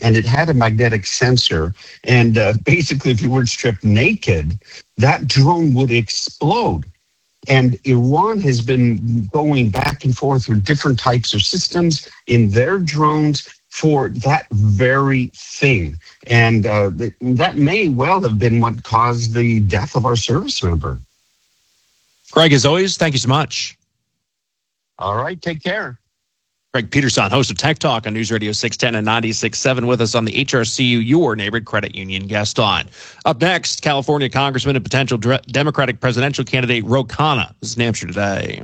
and it had a magnetic sensor. And basically, if you were stripped naked, that drone would explode. And Iran has been going back and forth with different types of systems in their drones for that very thing. And that may well have been what caused the death of our service member. Greg, as always, thank you so much. All right, take care. Greg Peterson, host of Tech Talk on News Radio 610 and 96.7, with us on the HRCU, your neighborhood credit union guest on. Up next, California Congressman and potential Democratic presidential candidate Ro Khanna. This is New Hampshire Today.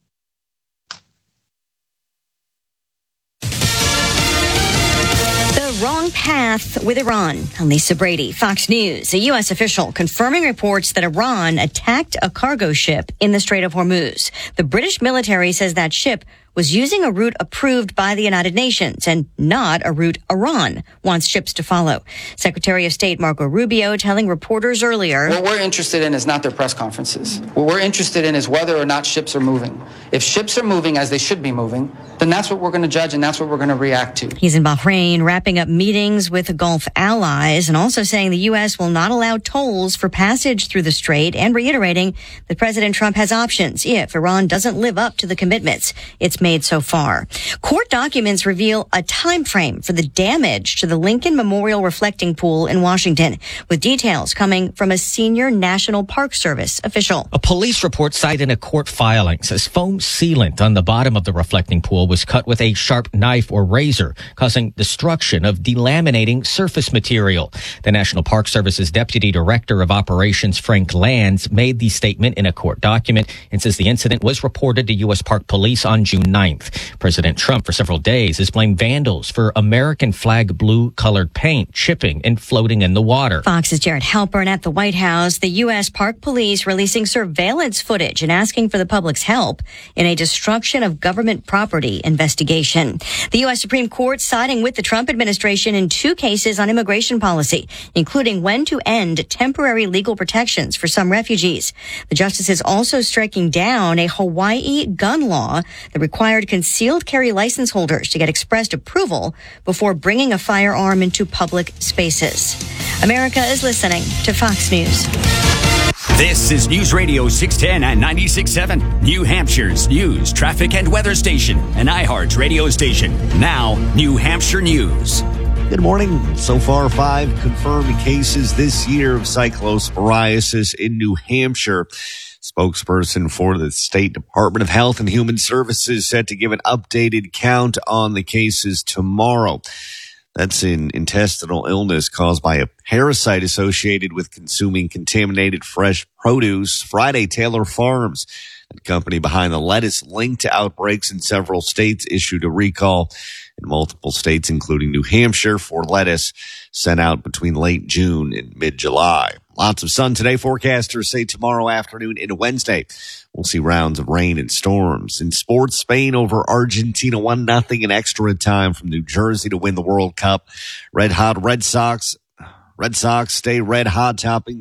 Wrong path with Iran. I'm Lisa Brady, Fox News. A U.S. official confirming reports that Iran attacked a cargo ship in the Strait of Hormuz. The British military says that ship was using a route approved by the United Nations and not a route Iran wants ships to follow. Secretary of State Marco Rubio telling reporters earlier, what we're interested in is not their press conferences. What we're interested in is whether or not ships are moving. If ships are moving as they should be moving, then that's what we're going to judge and that's what we're going to react to. He's in Bahrain wrapping up meetings with Gulf allies and also saying the U.S. will not allow tolls for passage through the strait and reiterating that President Trump has options if Iran doesn't live up to the commitments it's made so far. Court documents reveal a time frame for the damage to the Lincoln Memorial Reflecting Pool in Washington, with details coming from a senior National Park Service official. A police report cited in a court filing says foam sealant on the bottom of the reflecting pool was cut with a sharp knife or razor, causing destruction of delaminating surface material. The National Park Service's Deputy Director of Operations, Frank Lands, made the statement in a court document and says the incident was reported to U.S. Park Police on June 9th. President Trump, for several days, has blamed vandals for American flag blue-colored paint chipping and floating in the water. Fox's Jared Halpern at the White House. The U.S. Park Police releasing surveillance footage and asking for the public's help in a destruction of government property investigation. The U.S. Supreme Court siding with the Trump administration in 2 cases on immigration policy, including when to end temporary legal protections for some refugees. The justices also striking down a Hawaii gun law that required concealed carry license holders to get expressed approval before bringing a firearm into public spaces. America is listening to Fox News. This is News Radio 610 and 96.7, New Hampshire's news, traffic, and weather station, and iHeart's radio station. Now, New Hampshire News. Good morning. So far, 5 confirmed cases this year of cyclosporiasis in New Hampshire. Spokesperson for the State Department of Health and Human Services said to give an updated count on the cases tomorrow. That's an intestinal illness caused by a parasite associated with consuming contaminated fresh produce. Friday, Taylor Farms, the company behind the lettuce linked to outbreaks in several states, issued a recall in multiple states, including New Hampshire, for lettuce sent out between late June and mid-July. Lots of sun today. Forecasters say tomorrow afternoon into Wednesday, we'll see rounds of rain and storms. In sports, Spain over Argentina 1-0 in extra time from New Jersey to win the World Cup. Red Sox stay red hot,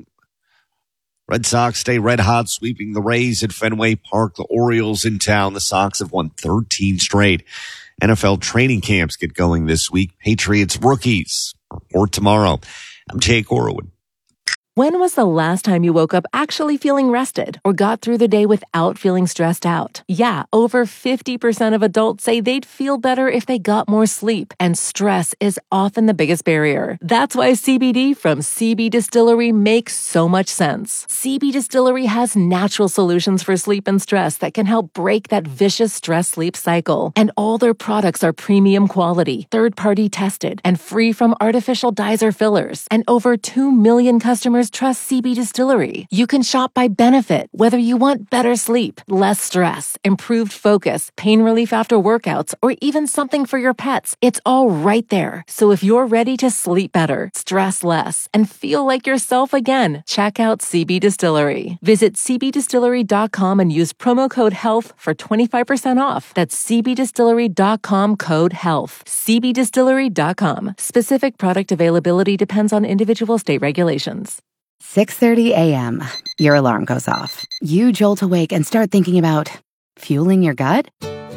sweeping the Rays at Fenway Park. The Orioles in town. The Sox have won 13 straight. NFL training camps get going this week. Patriots rookies report tomorrow. I'm Jake Horowitz. When was the last time you woke up actually feeling rested or got through the day without feeling stressed out? Yeah, over 50% of adults say they'd feel better if they got more sleep, and stress is often the biggest barrier. That's why CBD from CB Distillery makes so much sense. CB Distillery has natural solutions for sleep and stress that can help break that vicious stress-sleep cycle. And all their products are premium quality, third-party tested, and free from artificial dyes or fillers. And over 2 million customers trust CB Distillery. You can shop by benefit, whether you want better sleep, less stress, improved focus, pain relief after workouts, or even something for your pets. It's all right there. So if you're ready to sleep better, stress less, and feel like yourself again, check out CB Distillery. Visit cbdistillery.com and use promo code HEALTH for 25% off. That's cbdistillery.com, code HEALTH. cbdistillery.com. Specific product availability depends on individual state regulations. 6:30 a.m. Your alarm goes off. You jolt awake and start thinking about fueling your gut?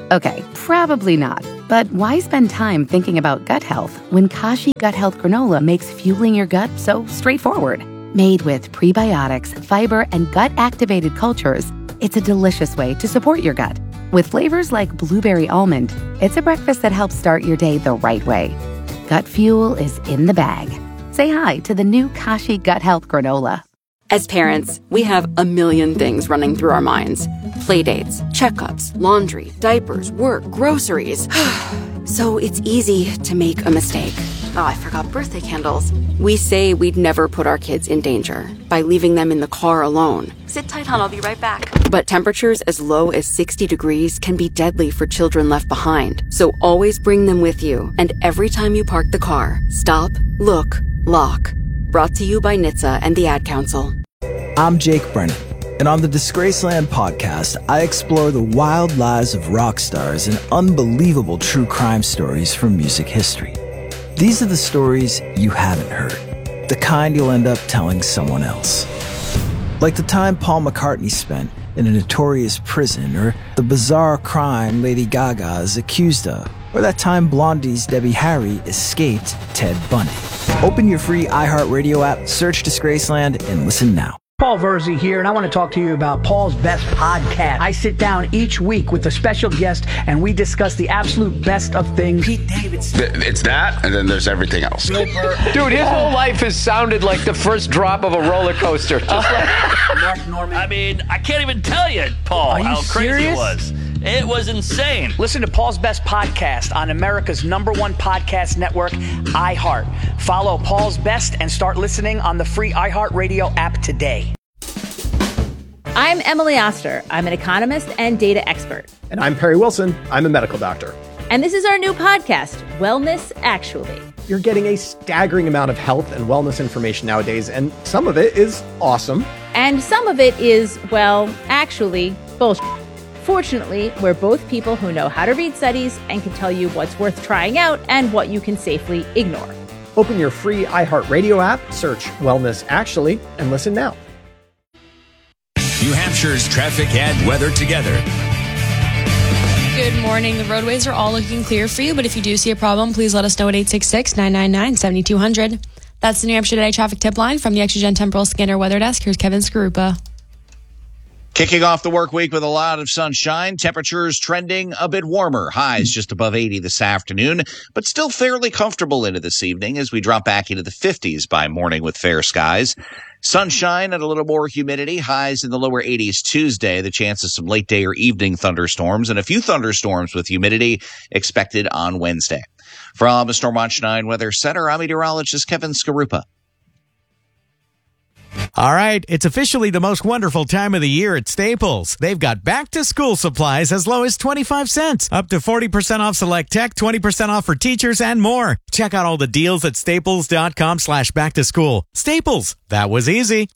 Okay, probably not. But why spend time thinking about gut health when Kashi Gut Health Granola makes fueling your gut so straightforward? Made with prebiotics, fiber, and gut-activated cultures, it's a delicious way to support your gut. With flavors like blueberry almond, it's a breakfast that helps start your day the right way. Gut fuel is in the bag. Say hi to the new Kashi Gut Health Granola. As parents, we have a million things running through our minds. Playdates, checkups, laundry, diapers, work, groceries. So it's easy to make a mistake. Oh, I forgot birthday candles. We say we'd never put our kids in danger by leaving them in the car alone. Sit tight, hon, I'll be right back. But temperatures as low as 60 degrees can be deadly for children left behind. So always bring them with you. And every time you park the car, stop, look, lock. Brought to you by NHTSA and the Ad Council. I'm Jake Brennan, and on the Disgraceland podcast, I explore the wild lives of rock stars and unbelievable true crime stories from music history. These are the stories you haven't heard, the kind you'll end up telling someone else. Like the time Paul McCartney spent in a notorious prison, or the bizarre crime Lady Gaga is accused of, or that time Blondie's Debbie Harry escaped Ted Bundy. Open your free iHeartRadio app, search Disgraceland, and listen now. Paul Verzi here, and I want to talk to you about Paul's Best Podcast. I sit down each week with a special guest, and we discuss the absolute best of things. Pete Davidson. It's that, and then there's everything else. Dude, his whole life has sounded like the first drop of a roller coaster. Just like Mark Norman. I mean, I can't even tell you, Paul, how crazy it was. It was insane. Listen to Paul's Best Podcast on America's #1 podcast network, iHeart. Follow Paul's Best and start listening on the free iHeartRadio app today. I'm Emily Oster. I'm an economist and data expert. And I'm Perry Wilson. I'm a medical doctor. And this is our new podcast, Wellness Actually. You're getting a staggering amount of health and wellness information nowadays, and some of it is awesome. And some of it is, well, actually, bullshit. Fortunately, we're both people who know how to read studies and can tell you what's worth trying out and what you can safely ignore. Open your free iHeartRadio app, search Wellness Actually, and listen now. New Hampshire's traffic and weather together. Good morning. The roadways are all looking clear for you, but if you do see a problem, please let us know at 866-999-7200. That's the New Hampshire Today traffic tip line from the Exogen Temporal Scanner Weather Desk. Here's Kevin Skarupa. Kicking off the work week with a lot of sunshine, temperatures trending a bit warmer. Highs just above 80 this afternoon, but still fairly comfortable into this evening as we drop back into the 50s by morning with fair skies. Sunshine and a little more humidity, highs in the lower 80s Tuesday, the chance of some late day or evening thunderstorms and a few thunderstorms with humidity expected on Wednesday. From the Stormwatch 9 Weather Center, I'm meteorologist Kevin Skarupa. All right, it's officially the most wonderful time of the year at Staples. They've got back-to-school supplies as low as 25 cents, up to 40% off select tech, 20% off for teachers, and more. Check out all the deals at staples.com/back-to-school. Staples, that was easy.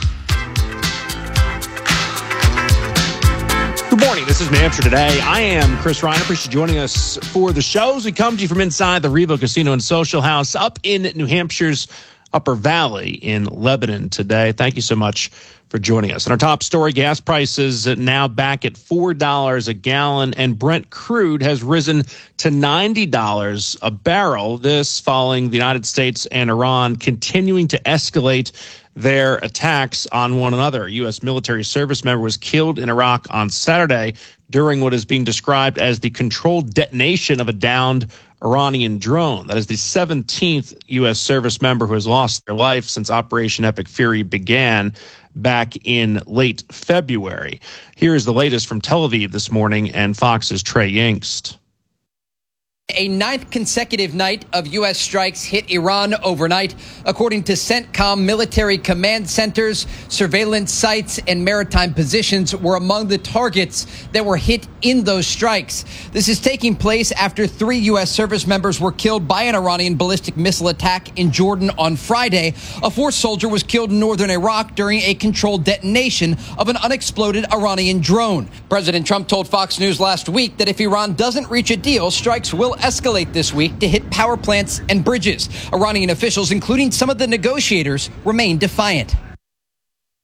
Good morning. This is New Hampshire Today. I am Chris Ryan. Appreciate you joining us for the shows. We come to you from inside the Revo Casino and Social House up in New Hampshire's Upper Valley in Lebanon today. Thank you so much for joining us. And our top story, gas prices now back at $4 a gallon, and Brent crude has risen to $90 a barrel. This following the United States and Iran continuing to escalate their attacks on one another. A U.S. military service member was killed in Iraq on Saturday during what is being described as the controlled detonation of a downed Iranian drone. That is the 17th U.S. service member who has lost their life since Operation Epic Fury began back in late February. Here is the latest from Tel Aviv this morning and Fox's Trey Yingst. A ninth consecutive night of U.S. strikes hit Iran overnight. According to CENTCOM, military command centers, surveillance sites, and maritime positions were among the targets that were hit in those strikes. This is taking place after 3 U.S. service members were killed by an Iranian ballistic missile attack in Jordan on Friday. A 4th soldier was killed in northern Iraq during a controlled detonation of an unexploded Iranian drone. President Trump told Fox News last week that if Iran doesn't reach a deal, strikes will escalate this week to hit power plants and bridges. Iranian officials, including some of the negotiators, remain defiant.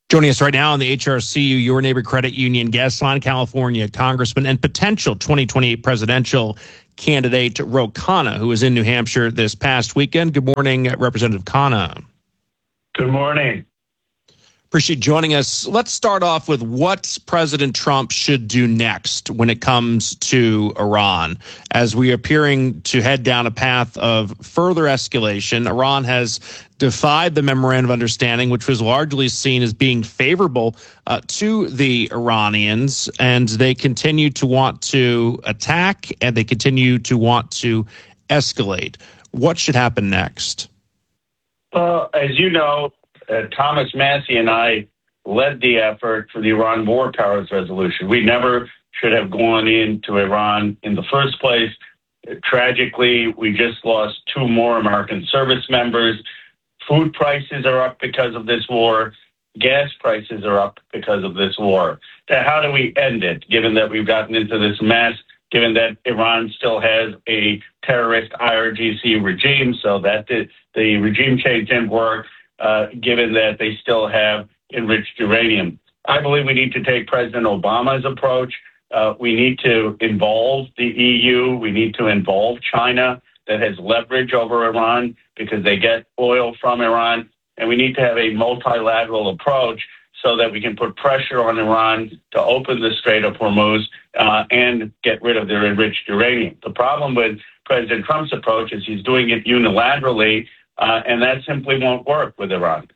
Joining us right now on the HRCU Your Neighbor Credit Union guest line, California Congressman and potential 2028 presidential candidate Ro Khanna, who was in New Hampshire this past weekend. Good morning, Representative Khanna. Good morning. Appreciate joining us. Let's start off with what President Trump should do next when it comes to Iran. As we are appearing to head down a path of further escalation, Iran has defied the memorandum of understanding, which was largely seen as being favorable to the Iranians, and they continue to want to attack and they continue to want to escalate. What should happen next? Well, as you know, Thomas Massie and I led the effort for the Iran War Powers Resolution. We never should have gone into Iran in the first place. Tragically, we just lost 2 more American service members. Food prices are up because of this war. Gas prices are up because of this war. Now, how do we end it, given that we've gotten into this mess, given that Iran still has a terrorist IRGC regime, so that the regime change didn't work, given that they still have enriched uranium? I believe we need to take President Obama's approach. We need to involve the EU. We need to involve China, that has leverage over Iran because they get oil from Iran. And we need to have a multilateral approach so that we can put pressure on Iran to open the Strait of Hormuz and get rid of their enriched uranium. The problem with President Trump's approach is he's doing it unilaterally, and that simply won't work with Iran.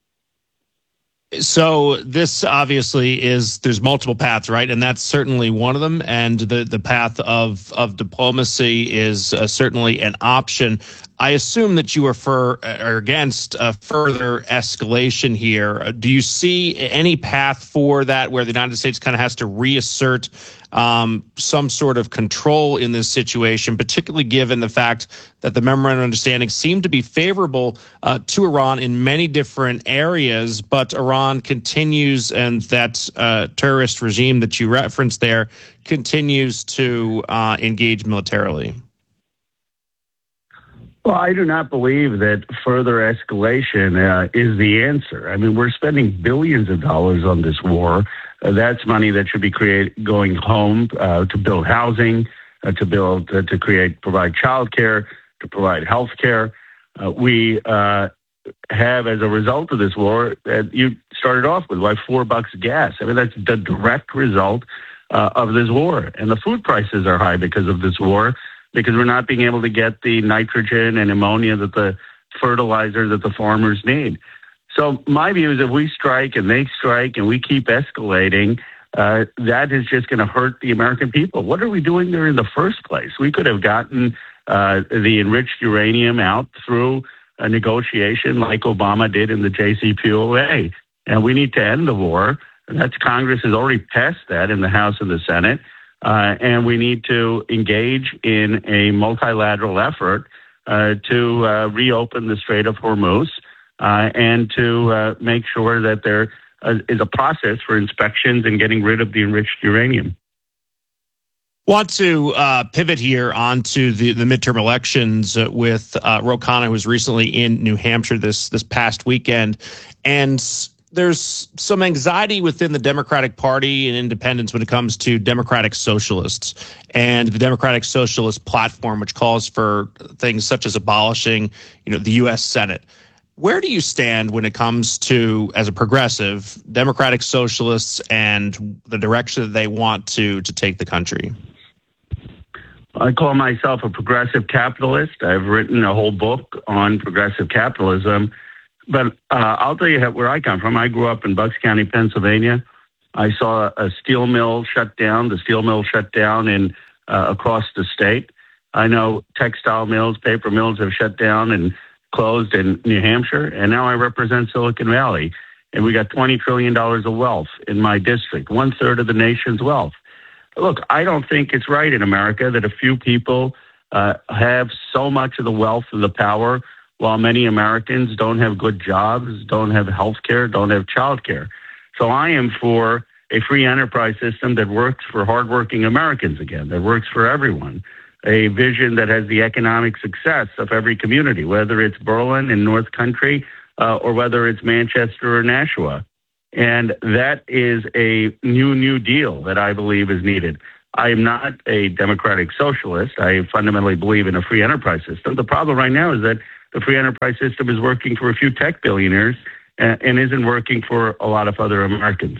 So this obviously there's multiple paths, right? And that's certainly one of them. And the path of diplomacy is certainly an option. I assume that you are against further escalation here. Do you see any path for that where the United States kind of has to reassert some sort of control in this situation, particularly given the fact that the memorandum of understanding seemed to be favorable to Iran in many different areas, but Iran continues, and that terrorist regime that you referenced there continues to engage militarily? Well, I do not believe that further escalation is the answer. I mean, we're spending billions of dollars on this war. That's money that should be going home to build housing, to provide childcare, to provide health care. We have, as a result of this war, you started off with like $4 gas. I mean, that's the direct result of this war. And the food prices are high because of this war, because we're not being able to get the nitrogen and ammonia, that the fertilizer that the farmers need. So my view is if we strike and they strike and we keep escalating, that is just going to hurt the American people. What are we doing there in the first place? We could have gotten the enriched uranium out through a negotiation like Obama did in the JCPOA. And we need to end the war. And that's Congress has already passed that in the House and the Senate. And we need to engage in a multilateral effort to reopen the Strait of Hormuz and to make sure that there is a process for inspections and getting rid of the enriched uranium. Want to pivot here onto the midterm elections with Ro Khanna, who was recently in New Hampshire this past weekend. And there's some anxiety within the Democratic Party and independents when it comes to Democratic Socialists and the Democratic Socialist platform, which calls for things such as abolishing, the U.S. Senate. Where do you stand when it comes to, as a progressive, Democratic Socialists and the direction that they want to take the country? I call myself a progressive capitalist. I've written a whole book on progressive capitalism. But I'll tell you where I come from. I grew up in Bucks County, Pennsylvania. I saw a steel mill shut down. The steel mill shut down in across the state. I know textile mills, paper mills have shut down and closed in New Hampshire. And now I represent Silicon Valley. And we got $20 trillion of wealth in my district, 1/3 of the nation's wealth. Look, I don't think it's right in America that a few people have so much of the wealth and the power, while many Americans don't have good jobs, don't have health care, don't have child care. So I am for a free enterprise system that works for hardworking Americans again, that works for everyone, a vision that has the economic success of every community, whether it's Berlin and North Country or whether it's Manchester or Nashua. And that is a New Deal that I believe is needed. I am not a democratic socialist. I fundamentally believe in a free enterprise system. The problem right now is that the free enterprise system is working for a few tech billionaires and isn't working for a lot of other Americans.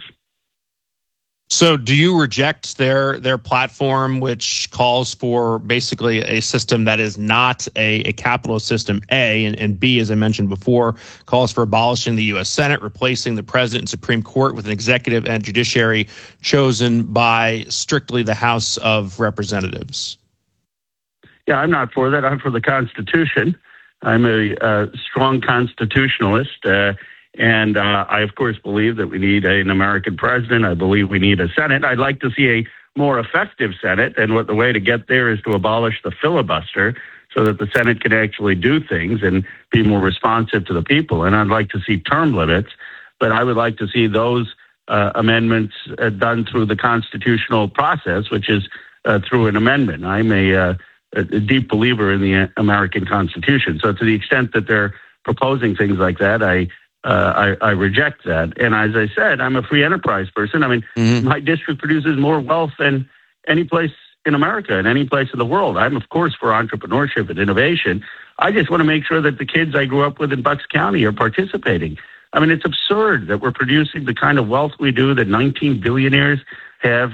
So do you reject their platform, which calls for basically a system that is not a capitalist system, A, and B, as I mentioned before, calls for abolishing the U.S. Senate, replacing the president and Supreme Court with an executive and judiciary chosen by strictly the House of Representatives? Yeah, I'm not for that. I'm for the Constitution. I'm a strong constitutionalist. And I, of course, believe that we need an American president. I believe we need a Senate. I'd like to see a more effective Senate. And the way to get there is to abolish the filibuster so that the Senate can actually do things and be more responsive to the people. And I'd like to see term limits, but I would like to see those amendments done through the constitutional process, which is through an amendment. I'm a deep believer in the American Constitution. So to the extent that they're proposing things like that, I reject that. And as I said, I'm a free enterprise person. I mean, my district produces more wealth than any place in America and any place in the world. I'm, of course, for entrepreneurship and innovation. I just want to make sure that the kids I grew up with in Bucks County are participating. I mean, it's absurd that we're producing the kind of wealth we do, that 19 billionaires have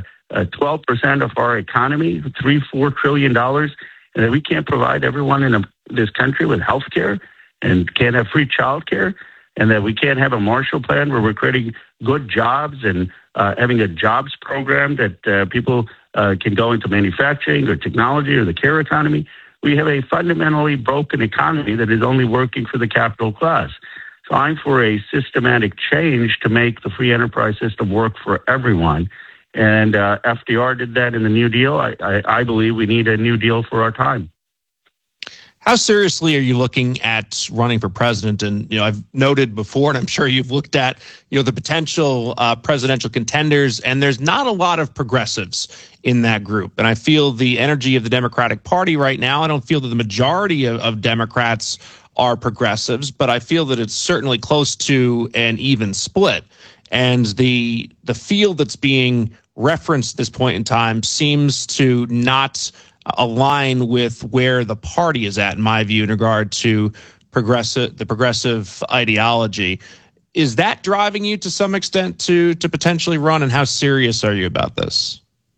12% of our economy, $3-4 trillion, and that we can't provide everyone in this country with health care and can't have free child care. And that we can't have a Marshall Plan where we're creating good jobs and having a jobs program that people can go into manufacturing or technology or the care economy. We have a fundamentally broken economy that is only working for the capital class. So I'm for a systematic change to make the free enterprise system work for everyone. And FDR did that in the New Deal. I believe we need a New Deal for our time. How seriously are you looking at running for president? And, I've noted before, and I'm sure you've looked at, the potential presidential contenders, and there's not a lot of progressives in that group. And I feel the energy of the Democratic Party right now. I don't feel that the majority of Democrats are progressives, but I feel that it's certainly close to an even split. And the field that's being referenced at this point in time seems to not align with where the party is at, in my view, in regard to the progressive ideology. Is that driving you to some extent to potentially run, and how serious are you about this?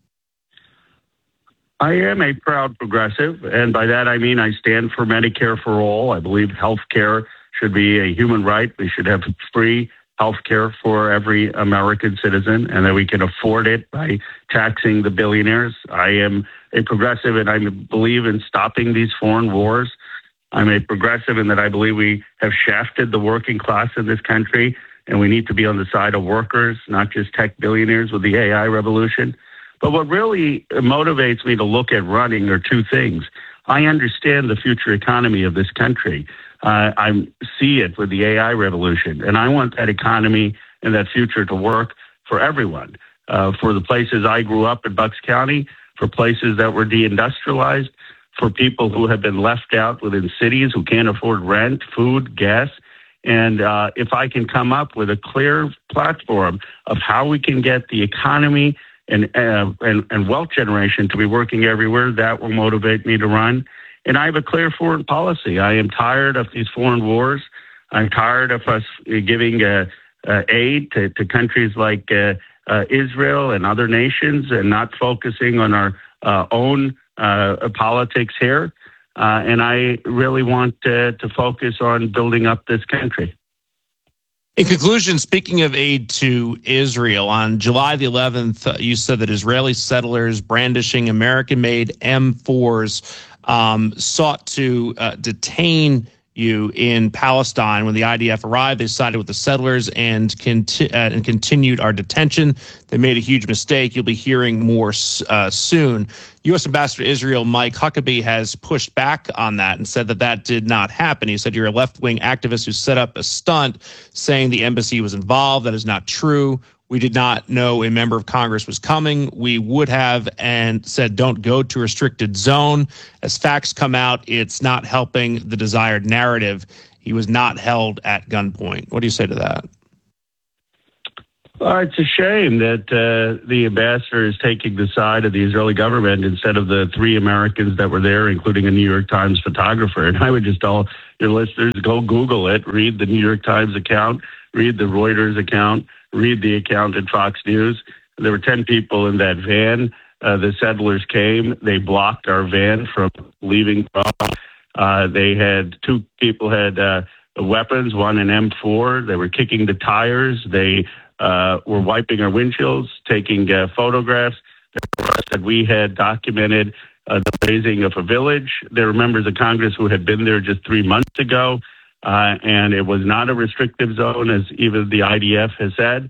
I am a proud progressive, and by that I mean I stand for Medicare for all. I believe health care should be a human right. We should have free health care for every American citizen, and that we can afford it by taxing the billionaires. I am a progressive, and I believe in stopping these foreign wars. I'm a progressive in that I believe we have shafted the working class in this country, and we need to be on the side of workers, not just tech billionaires with the AI revolution. But what really motivates me to look at running are two things. I understand the future economy of this country. I see it with the AI revolution, and I want that economy and that future to work for everyone, for the places I grew up in Bucks County, for places that were deindustrialized, for people who have been left out within cities who can't afford rent, food, gas. And if I can come up with a clear platform of how we can get the economy and wealth generation to be working everywhere, that will motivate me to run. And I have a clear foreign policy. I am tired of these foreign wars. I'm tired of us giving aid to countries like Israel and other nations and not focusing on our own politics here. And I really want to focus on building up this country. In conclusion, speaking of aid to Israel, on July the 11th, you said that Israeli settlers brandishing American-made M4s sought to detain you in Palestine. When the IDF arrived, they sided with the settlers and continued our detention. They made a huge mistake. You'll be hearing more soon. U.S. Ambassador to Israel Mike Huckabee has pushed back on that and said that did not happen. He said, "You're a left-wing activist who set up a stunt saying the embassy was involved. That is not true. We did not know a member of Congress was coming. We would have and said, don't go to a restricted zone. As facts come out, it's not helping the desired narrative. He was not held at gunpoint." What do you say to that? It's a shame that the ambassador is taking the side of the Israeli government instead of the 3 Americans that were there, including a New York Times photographer. And I would just tell your listeners, go Google it, read the New York Times account, read the Reuters account, read the account at Fox News. There were 10 people in that van. The settlers came. They blocked our van from leaving. They had 2 people had weapons, one an M4. They were kicking the tires. They were wiping our windshields, taking photographs. That we had documented the razing of a village. There were members of Congress who had been there just 3 months ago, and it was not a restrictive zone, as even the IDF has said.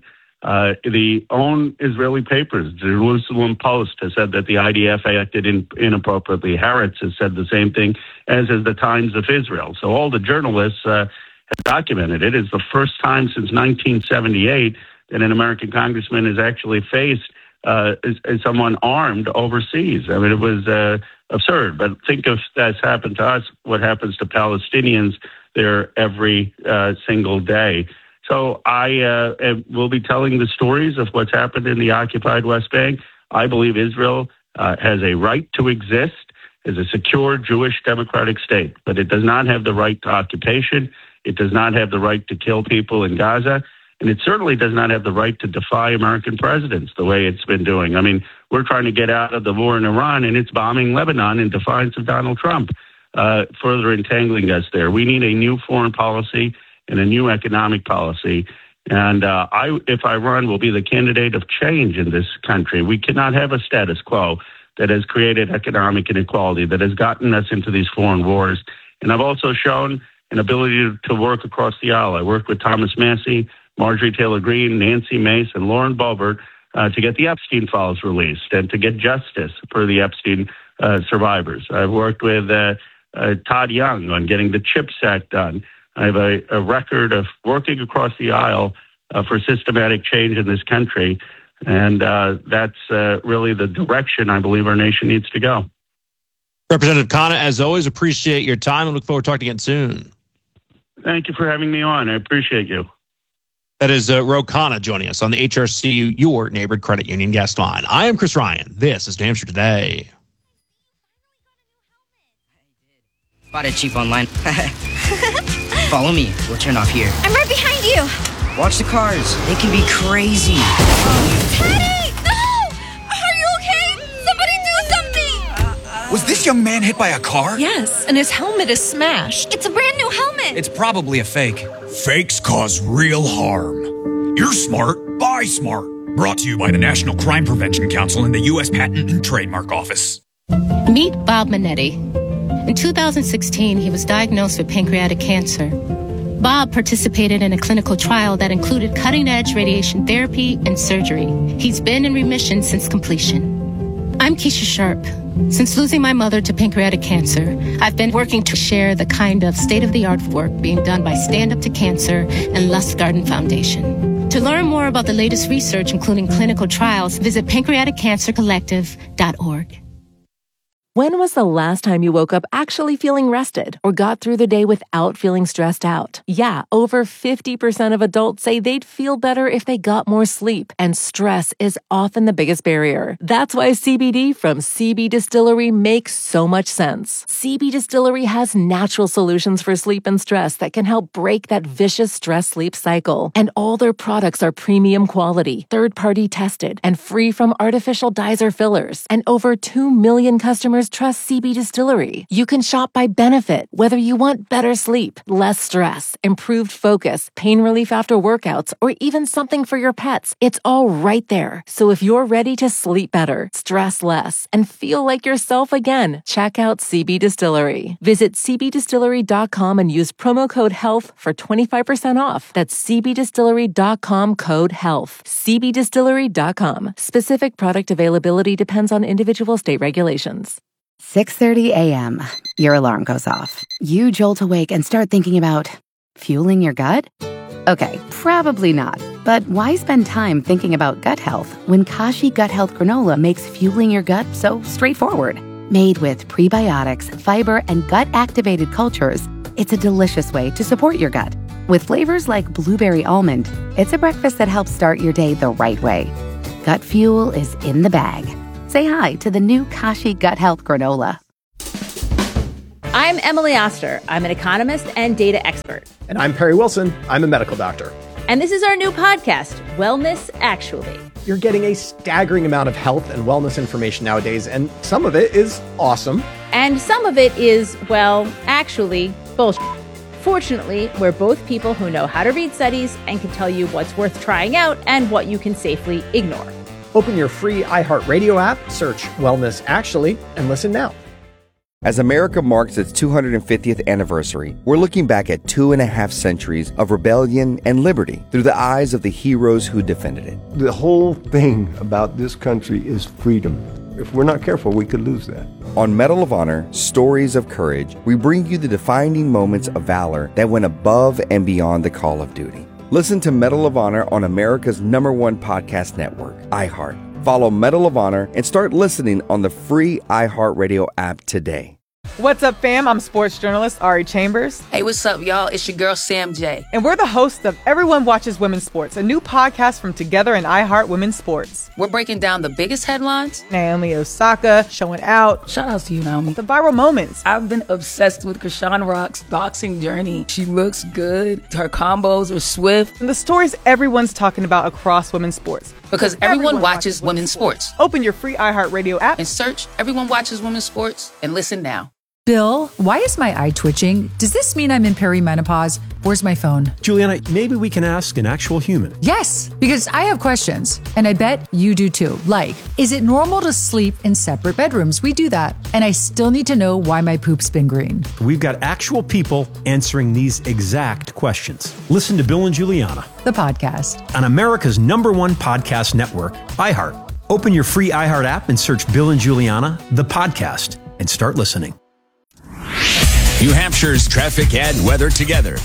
The own Israeli papers, the Jerusalem Post, has said that the IDF acted inappropriately. Haaretz has said the same thing, as has the Times of Israel. So all the journalists have documented it. It's the first time since 1978 that an American congressman has actually faced someone armed overseas. I mean, it was absurd. But think if that's happened to us, what happens to Palestinians there every single day. So I will be telling the stories of what's happened in the occupied West Bank. I believe Israel has a right to exist as a secure Jewish democratic state, but it does not have the right to occupation. It does not have the right to kill people in Gaza. And it certainly does not have the right to defy American presidents the way it's been doing. I mean, we're trying to get out of the war in Iran, and it's bombing Lebanon in defiance of Donald Trump, further entangling us there. We need a new foreign policy and a new economic policy. And if I run, will be the candidate of change in this country. We cannot have a status quo that has created economic inequality, that has gotten us into these foreign wars. And I've also shown an ability to work across the aisle. I worked with Thomas Massie, Marjorie Taylor Greene, Nancy Mace, and Lauren Boebert to get the Epstein files released and to get justice for the Epstein survivors. I've worked with Todd Young on getting the CHIPS Act done. I have a record of working across the aisle for systematic change in this country, and that's really the direction I believe our nation needs to go. Representative Khanna, as always, appreciate your time and look forward to talking again soon. Thank you for having me on. I appreciate you. That is Ro Khanna joining us on the HRCU, your neighborhood credit union guest line. I am Chris Ryan. This is New Hampshire Today. Bought it cheap online. Follow me. We'll turn off here. I'm right behind you. Watch the cars. They can be crazy. Teddy! No! Are you okay? Somebody do something! Was this young man hit by a car? Yes, and his helmet is smashed. It's a brand new helmet. It's probably a fake. Fakes cause real harm. You're smart. Buy smart. Brought to you by the National Crime Prevention Council and the U.S. Patent and Trademark Office. Meet Bob Minetti. In 2016, he was diagnosed with pancreatic cancer. Bob participated in a clinical trial that included cutting-edge radiation therapy and surgery. He's been in remission since completion. I'm Keisha Sharp. Since losing my mother to pancreatic cancer, I've been working to share the kind of state-of-the-art work being done by Stand Up to Cancer and Lustgarten Foundation. To learn more about the latest research, including clinical trials, visit pancreaticcancercollective.org. When was the last time you woke up actually feeling rested or got through the day without feeling stressed out? Yeah, over 50% of adults say they'd feel better if they got more sleep, and stress is often the biggest barrier. That's why CBD from CB Distillery makes so much sense. CB Distillery has natural solutions for sleep and stress that can help break that vicious stress-sleep cycle. And all their products are premium quality, third-party tested, and free from artificial dyes or fillers. And over 2 million customers trust CB Distillery. You can shop by benefit, whether you want better sleep, less stress, improved focus, pain relief after workouts, or even something for your pets. It's all right there. So if you're ready to sleep better, stress less, and feel like yourself again, check out CB Distillery. Visit cbdistillery.com and use promo code HEALTH for 25% off. That's cbdistillery.com code HEALTH. cbdistillery.com. Specific product availability depends on individual state regulations. 6:30 a.m. Your alarm goes off. You jolt awake and start thinking about fueling your gut? Okay, probably not. But why spend time thinking about gut health when Kashi Gut Health Granola makes fueling your gut so straightforward? Made with prebiotics, fiber, and gut-activated cultures, it's a delicious way to support your gut. With flavors like blueberry almond, it's a breakfast that helps start your day the right way. Gut fuel is in the bag. Say hi to the new Kashi Gut Health Granola. I'm Emily Oster. I'm an economist and data expert. And I'm Perry Wilson. I'm a medical doctor. And this is our new podcast, Wellness Actually. You're getting a staggering amount of health and wellness information nowadays, and some of it is awesome. And some of it is, well, actually, bullshit. Fortunately, we're both people who know how to read studies and can tell you what's worth trying out and what you can safely ignore. Open your free iHeartRadio app, search Wellness Actually, and listen now. As America marks its 250th anniversary, we're looking back at 2.5 centuries of rebellion and liberty through the eyes of the heroes who defended it. The whole thing about this country is freedom. If we're not careful, we could lose that. On Medal of Honor, Stories of Courage, we bring you the defining moments of valor that went above and beyond the call of duty. Listen to Medal of Honor on America's #1 podcast network, iHeart. Follow Medal of Honor and start listening on the free iHeartRadio app today. What's up, fam? I'm sports journalist Ari Chambers. Hey, what's up, y'all? It's your girl, Sam J. And we're the hosts of Everyone Watches Women's Sports, a new podcast from Together and iHeart Women's Sports. We're breaking down the biggest headlines. Naomi Osaka showing out. Shout out to you, Naomi. The viral moments. I've been obsessed with Krishan Rock's boxing journey. She looks good. Her combos are swift. And the stories everyone's talking about across women's sports. Because everyone watches women's sports. Open your free iHeartRadio app and search Everyone Watches Women's Sports and listen now. Bill, why is my eye twitching? Does this mean I'm in perimenopause? Where's my phone? Juliana, maybe we can ask an actual human. Yes, because I have questions, and I bet you do too. Like, is it normal to sleep in separate bedrooms? We do that. And I still need to know why my poop's been green. We've got actual people answering these exact questions. Listen to Bill and Juliana, the podcast, on America's #1 podcast network, iHeart. Open your free iHeart app and search Bill and Juliana, the podcast, and start listening. New Hampshire's traffic and weather together.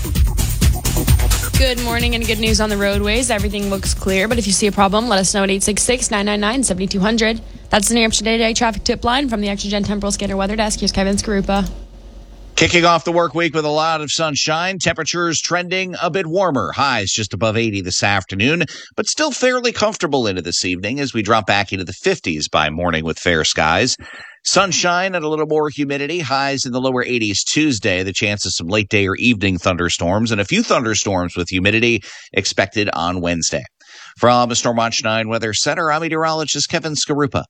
Good morning and good news on the roadways. Everything looks clear, but if you see a problem, let us know at 866-999-7200. That's the New Hampshire Day-to-Day traffic tip line from the ExtraGen Temporal Scanner Weather Desk. Here's Kevin Skarupa. Kicking off the work week with a lot of sunshine, temperatures trending a bit warmer. Highs just above 80 this afternoon, but still fairly comfortable into this evening as we drop back into the 50s by morning with fair skies. Sunshine and a little more humidity. Highs in the lower 80s Tuesday. The chance of some late day or evening thunderstorms and a few thunderstorms with humidity expected on Wednesday. From the Stormwatch 9 Weather Center, I'm meteorologist Kevin Skarupa.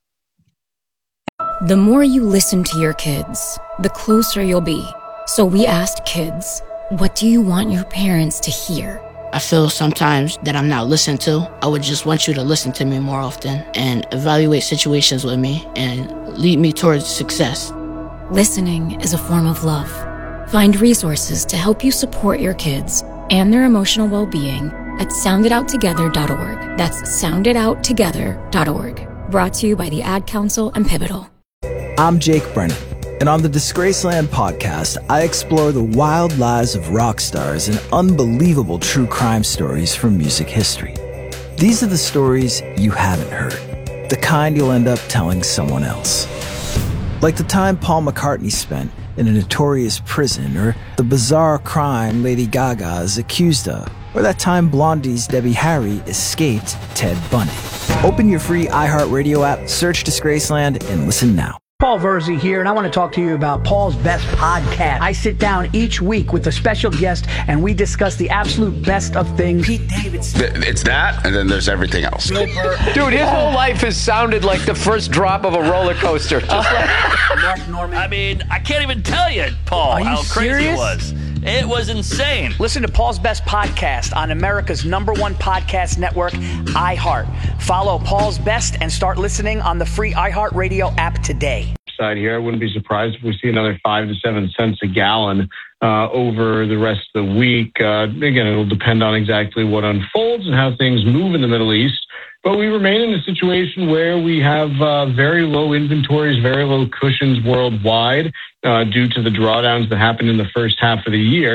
The more you listen to your kids, the closer you'll be. So we asked kids, what do you want your parents to hear? I feel sometimes that I'm not listened to. I would just want you to listen to me more often and evaluate situations with me and lead me towards success. Listening is a form of love. Find resources to help you support your kids and their emotional well-being at sounditouttogether.org. That's sounditouttogether.org. Brought to you by the Ad Council and Pivotal. I'm Jake Brennan, and on the Disgraceland podcast, I explore the wild lives of rock stars and unbelievable true crime stories from music history. These are the stories you haven't heard, the kind you'll end up telling someone else. Like the time Paul McCartney spent in a notorious prison, or the bizarre crime Lady Gaga is accused of, or that time Blondie's Debbie Harry escaped Ted Bundy. Open your free iHeartRadio app, search Disgraceland, and listen now. Paul Verzi here, and I want to talk to you about Paul's Best Podcast. I sit down each week with a special guest, and we discuss the absolute best of things. Pete Davidson. It's that, and then there's everything else. Dude, his whole life has sounded like the first drop of a roller coaster. Just like Mark Norman. I mean, I can't even tell you, Paul, how crazy it was. It was insane. Listen to Paul's Best Podcast on America's #1 podcast network, iHeart. Follow Paul's Best and start listening on the free iHeartRadio app today. Side here, I wouldn't be surprised if we see another 5 to 7 cents a gallon over the rest of the week. Again, it'll depend on exactly what unfolds and how things move in the Middle East. But we remain in a situation where we have very low inventories, very low cushions worldwide due to the drawdowns that happened in the first half of the year.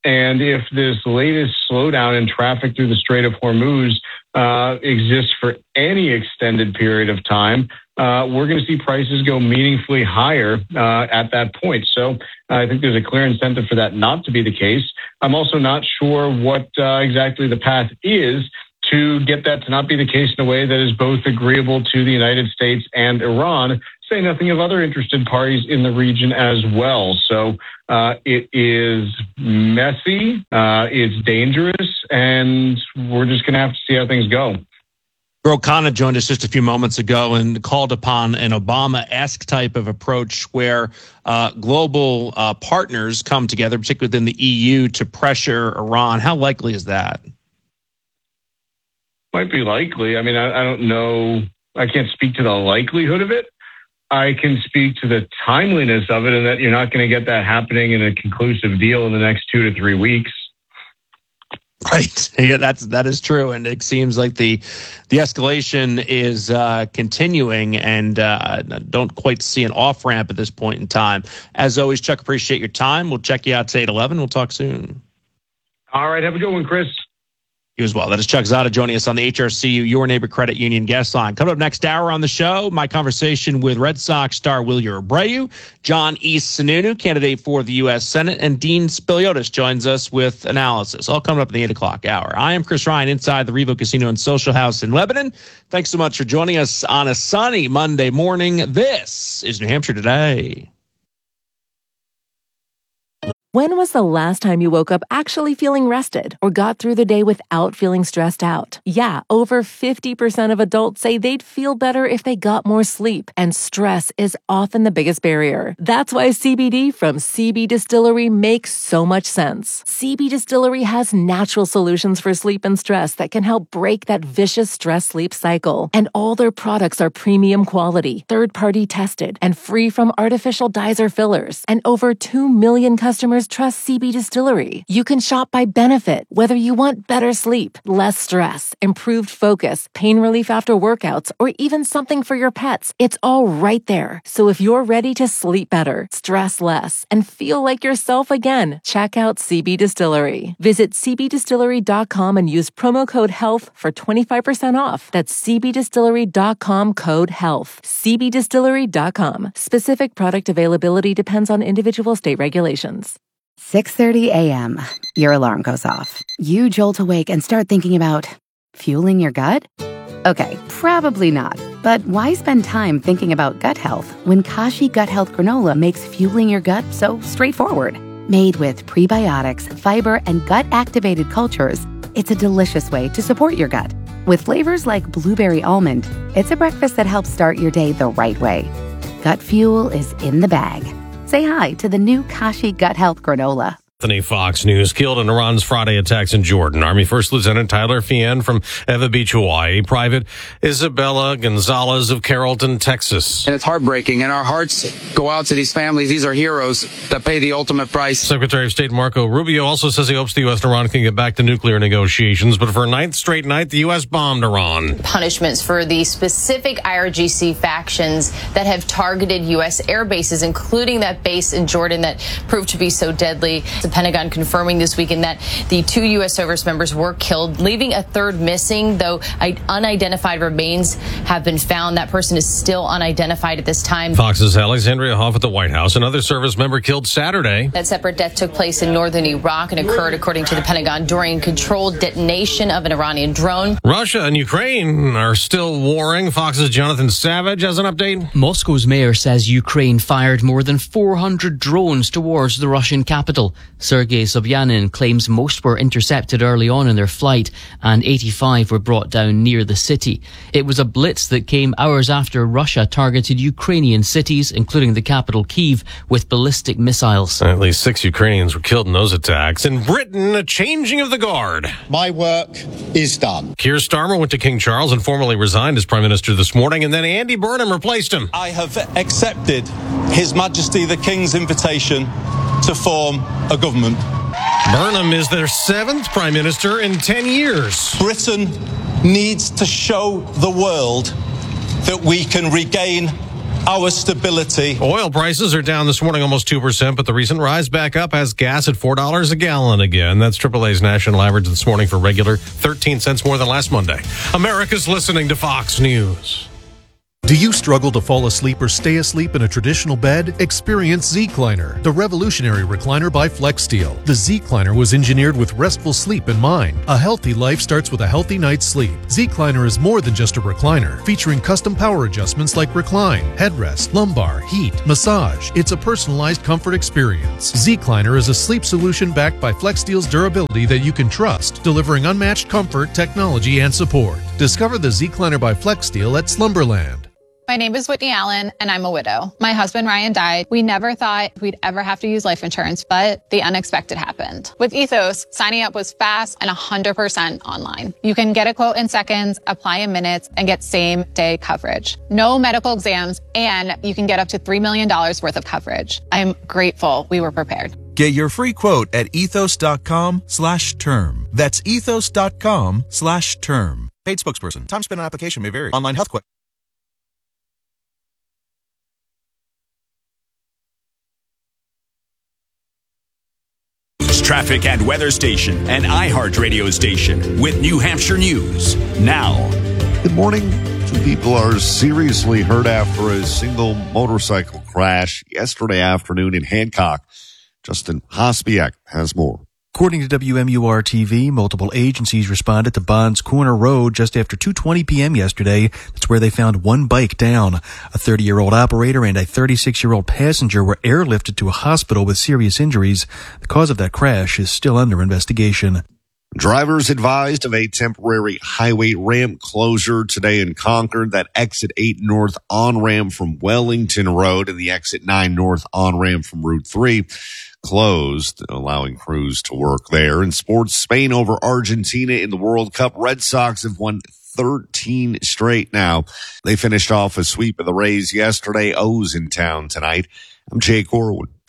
And if this latest slowdown in traffic through the Strait of Hormuz exists for any extended period of time, we're going to see prices go meaningfully higher at that point. So I think there's a clear incentive for that not to be the case. I'm also not sure what exactly the path is to get that to not be the case in a way that is both agreeable to the United States and Iran, say nothing of other interested parties in the region as well. So it is messy, it's dangerous, and we're just going to have to see how things go. Ro Khanna joined us just a few moments ago and called upon an Obama-esque type of approach where global partners come together, particularly within the EU, to pressure Iran. How likely is that? Might be likely. I mean, I don't know. I can't speak to the likelihood of it. I can speak to the timeliness of it, and that you're not going to get that happening in a conclusive deal in the next 2 to 3 weeks. Right. Yeah, that is true. And it seems like the escalation is continuing, and don't quite see an off-ramp at this point in time. As always, Chuck, appreciate your time. We'll check you out to 8:11. We'll talk soon. All right. Have a good one, Chris. You as well. That is Chuck Zada joining us on the HRCU Your Neighbor Credit Union guest line. Coming up next hour on the show, my conversation with Red Sox star Wilyer Abreu, John East Sununu, candidate for the U.S. Senate, and Dean Spiliotis joins us with analysis. All coming up in the 8 o'clock hour. I am Chris Ryan inside the Revo Casino and Social House in Lebanon. Thanks so much for joining us on a sunny Monday morning. This is New Hampshire Today. When was the last time you woke up actually feeling rested or got through the day without feeling stressed out? Yeah, over 50% of adults say they'd feel better if they got more sleep, and stress is often the biggest barrier. That's why CBD from CB Distillery makes so much sense. CB Distillery has natural solutions for sleep and stress that can help break that vicious stress-sleep cycle. And all their products are premium quality, third-party tested, and free from artificial dyes or fillers. And over 2 million customers trust CB Distillery. You can shop by benefit, whether you want better sleep, less stress, improved focus, pain relief after workouts, or even something for your pets. It's all right there. So if you're ready to sleep better, stress less, and feel like yourself again, check out CB Distillery. Visit cbdistillery.com and use promo code HEALTH for 25% off. That's cbdistillery.com code HEALTH. cbdistillery.com. Specific product availability depends on individual state regulations. 6:30 a.m. Your alarm goes off. You jolt awake and start thinking about fueling your gut? Okay, probably not. But why spend time thinking about gut health when Kashi Gut Health Granola makes fueling your gut so straightforward? Made with prebiotics, fiber, and gut-activated cultures, it's a delicious way to support your gut. With flavors like blueberry almond, it's a breakfast that helps start your day the right way. Gut fuel is in the bag. Say hi to the new Kashi Gut Health Granola. Fox News killed in Iran's Friday attacks in Jordan. Army First Lieutenant Tyler Fien from Eva Beach, Hawaii. Private Isabella Gonzalez of Carrollton, Texas. And it's heartbreaking, and our hearts go out to these families. These are heroes that pay the ultimate price. Secretary of State Marco Rubio also says he hopes the U.S. and Iran can get back to nuclear negotiations, but for a ninth straight night, the U.S. bombed Iran. Punishments for the specific IRGC factions that have targeted U.S. air bases, including that base in Jordan that proved to be so deadly. The Pentagon confirming this weekend that the 2 U.S. service members were killed, leaving a third missing, though unidentified remains have been found. That person is still unidentified at this time. Fox's Alexandria Hoff at the White House. Another service member killed Saturday. That separate death took place in northern Iraq and occurred, according to the Pentagon, during controlled detonation of an Iranian drone. Russia and Ukraine are still warring. Fox's Jonathan Savage has an update. Moscow's mayor says Ukraine fired more than 400 drones towards the Russian capital. Sergei Sobyanin claims most were intercepted early on in their flight and 85 were brought down near the city. It was a blitz that came hours after Russia targeted Ukrainian cities, including the capital Kyiv, with ballistic missiles. At least 6 Ukrainians were killed in those attacks. In Britain, a changing of the guard. My work is done. Keir Starmer went to King Charles and formally resigned as Prime Minister this morning, and then Andy Burnham replaced him. I have accepted His Majesty the King's invitation to form a government. Burnham is their 7th Prime Minister in 10 years. Britain needs to show the world that we can regain our stability. Oil prices are down this morning almost 2%, but the recent rise back up has gas at $4 a gallon again. That's AAA's national average this morning for regular, 13 cents more than last Monday. America's listening to Fox News. Do you struggle to fall asleep or stay asleep in a traditional bed? Experience Z-Cliner, the revolutionary recliner by FlexSteel. The Z-Cliner was engineered with restful sleep in mind. A healthy life starts with a healthy night's sleep. Z-Cliner is more than just a recliner, featuring custom power adjustments like recline, headrest, lumbar, heat, massage. It's a personalized comfort experience. Z-Cliner is a sleep solution backed by FlexSteel's durability that you can trust, delivering unmatched comfort, technology, and support. Discover the Z-Cliner by FlexSteel at Slumberland. My name is Whitney Allen, and I'm a widow. My husband, Ryan, died. We never thought we'd ever have to use life insurance, but the unexpected happened. With Ethos, signing up was fast and 100% online. You can get a quote in seconds, apply in minutes, and get same-day coverage. No medical exams, and you can get up to $3 million worth of coverage. I'm grateful we were prepared. Get your free quote at ethos.com/term. That's ethos.com/term. Paid spokesperson. Time spent on application may vary. Online health quote. Traffic and weather station, an iHeart radio station with New Hampshire News now. Good morning. 2 people are seriously hurt after a single motorcycle crash yesterday afternoon in Hancock. Justin Hospiak has more. According to WMUR-TV, multiple agencies responded to Bonds Corner Road just after 2:20 p.m. yesterday. That's where they found one bike down. A 30-year-old operator and a 36-year-old passenger were airlifted to a hospital with serious injuries. The cause of that crash is still under investigation. Drivers advised of a temporary highway ramp closure today in Concord. That exit 8 north on-ramp from Wellington Road and the exit 9 north on-ramp from Route 3 closed, allowing crews to work there. In sports, Spain over Argentina in the World Cup. Red Sox have won 13 straight now. They finished off a sweep of the Rays yesterday. O's in town tonight. I'm Jake Orwood.